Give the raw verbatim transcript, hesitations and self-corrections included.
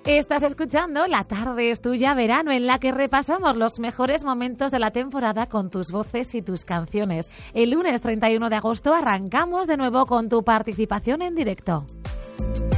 Estás escuchando La tarde es tuya verano, en la que repasamos los mejores momentos de la temporada con tus voces y tus canciones. El lunes treinta y uno de agosto arrancamos de nuevo con tu participación en directo.